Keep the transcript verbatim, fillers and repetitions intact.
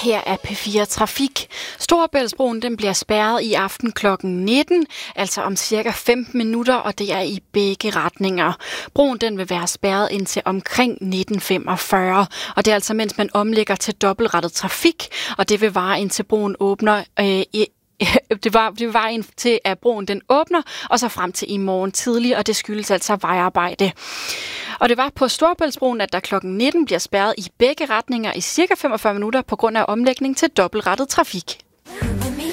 her er P fire Trafik. Storebæltsbroen den bliver spærret i aften klokken nitten, altså om cirka femten minutter, og det er i begge retninger. Broen den vil være spærret indtil omkring nitten femogfyrre, og det er altså mens man omlægger til dobbeltrettet trafik, og det vil vare indtil broen åbner øh, i Det var, det var indtil, at broen den åbner, og så frem til i morgen tidlig, og det skyldes altså vejarbejde. Og det var på Storebæltsbroen, at der klokken nitten bliver spærret i begge retninger i cirka femogfyrre minutter på grund af omlægning til dobbeltrettet trafik.